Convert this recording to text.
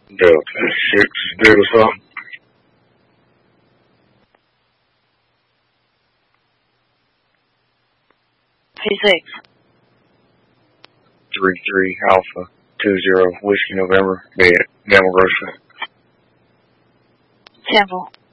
Delta 6 Delta P6. 33 Alpha 20 Whiskey November, bed, Gamma Grocery. Temple.